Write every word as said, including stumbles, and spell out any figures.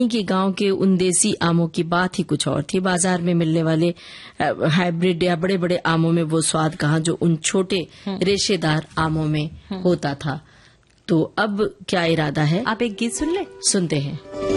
कि गांव के उन देसी आमों की बात ही कुछ और थी। बाजार में मिलने वाले हाइब्रिड या बड़े बड़े आमों में वो स्वाद कहाँ जो उन छोटे रेशेदार आमों में होता था। तो अब क्या इरादा है? आप एक गीत सुन ले। सुनते हैं।